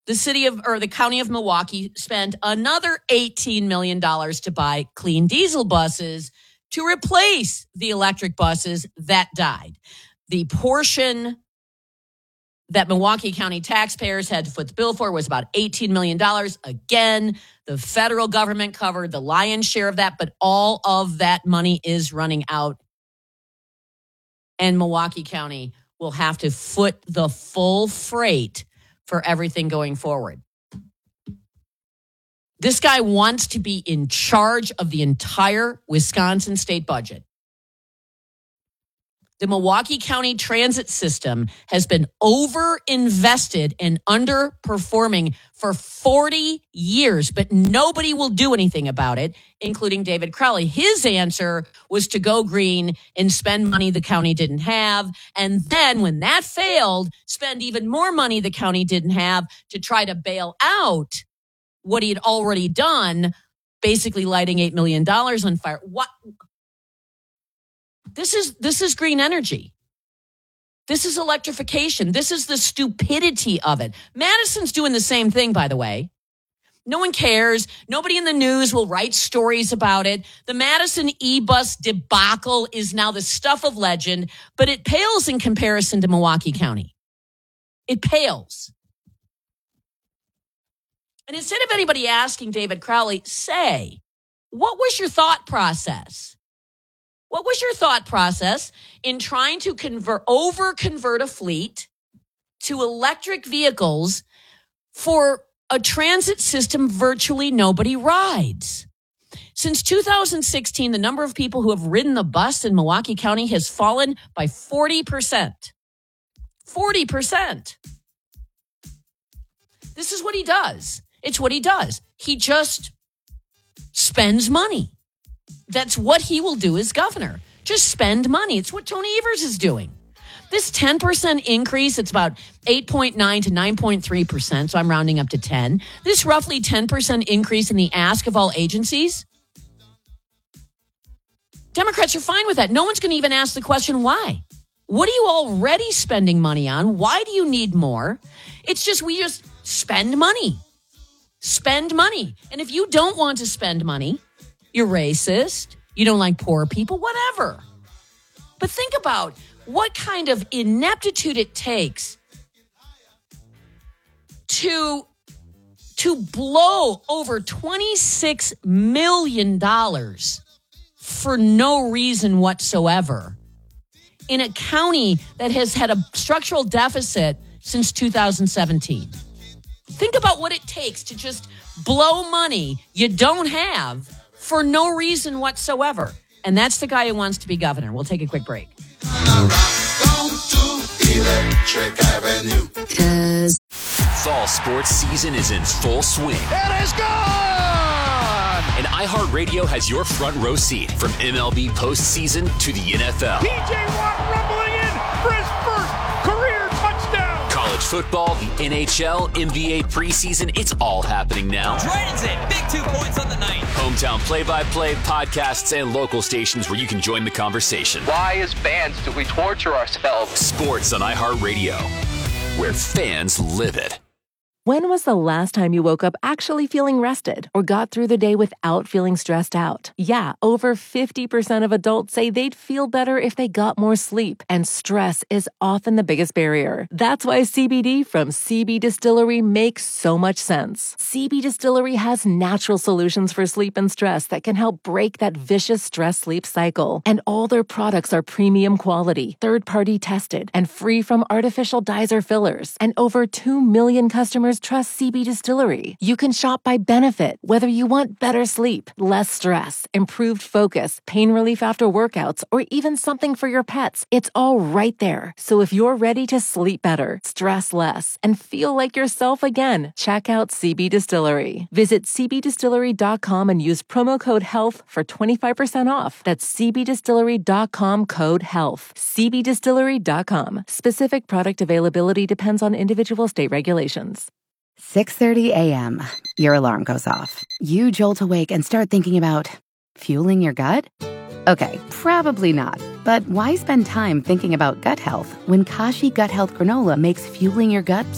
the county of Milwaukee spent another $18 million to buy clean diesel buses to replace the electric buses that died. The portion that Milwaukee County taxpayers had to foot the bill for was about $18 million. Again, the federal government covered the lion's share of that, but all of that money is running out. And Milwaukee County will have to foot the full freight for everything going forward. This guy wants to be in charge of the entire Wisconsin state budget. The Milwaukee County transit system has been overinvested and underperforming for 40 years, but nobody will do anything about it, including David Crowley. His answer was to go green and spend money the county didn't have. And then when that failed, spend even more money the county didn't have to try to bail out what he had already done, basically lighting $8 million on fire. What? This is green energy. This is electrification. This is the stupidity of it. Madison's doing the same thing, by the way. No one cares. Nobody in the news will write stories about it. The Madison e-bus debacle is now the stuff of legend, but it pales in comparison to Milwaukee County. It pales. And instead of anybody asking David Crowley, say, what was your thought process? What was your thought process in trying to convert a fleet to electric vehicles for a transit system virtually nobody rides? Since 2016, the number of people who have ridden the bus in Milwaukee County has fallen by 40%. 40%. This is what he does. It's what he does. He just spends money. That's what he will do as governor. Just spend money. It's what Tony Evers is doing. This 10% increase, it's about 8.9 to 9.3%, so I'm rounding up to 10. This roughly 10% increase in the ask of all agencies, Democrats are fine with that. No one's going to even ask the question, why? What are you already spending money on? Why do you need more? It's just, we just spend money. Spend money. And if you don't want to spend money, you're racist, you don't like poor people, whatever. But think about what kind of ineptitude it takes to blow over $26 million for no reason whatsoever in a county that has had a structural deficit since 2017. Think about what it takes to just blow money you don't have for no reason whatsoever. And that's the guy who wants to be governor. We'll take a quick break. Fall sports season is in full swing. It is gone! And iHeartRadio has your front row seat from MLB postseason to the NFL. P.J. Watt rumbling in for his first career touchdown. College football, the NHL, NBA preseason, it's all happening now. Dragons in, big 2 points on the night. Hometown play-by-play, podcasts, and local stations where you can join the conversation. Why, as fans, do we torture ourselves? Sports on iHeartRadio, where fans live it. When was the last time you woke up actually feeling rested or got through the day without feeling stressed out? Yeah, over 50% of adults say they'd feel better if they got more sleep, and stress is often the biggest barrier. That's why CBD from CB Distillery makes so much sense. CB Distillery has natural solutions for sleep and stress that can help break that vicious stress-sleep cycle. And all their products are premium quality, third-party tested, and free from artificial dyes or fillers. And over 2 million customers trust CB Distillery. You can shop by benefit, whether you want better sleep, less stress, improved focus, pain relief after workouts, or even something for your pets. It's all right there. So if you're ready to sleep better, stress less, and feel like yourself again, check out CB Distillery. Visit cbdistillery.com and use promo code HEALTH for 25% off. That's cbdistillery.com, code HEALTH. cbdistillery.com. Specific product availability depends on individual state regulations. 6:30 a.m. Your alarm goes off. You jolt awake and start thinking about fueling your gut? Okay, probably not. But why spend time thinking about gut health when Kashi Gut Health Granola makes fueling your gut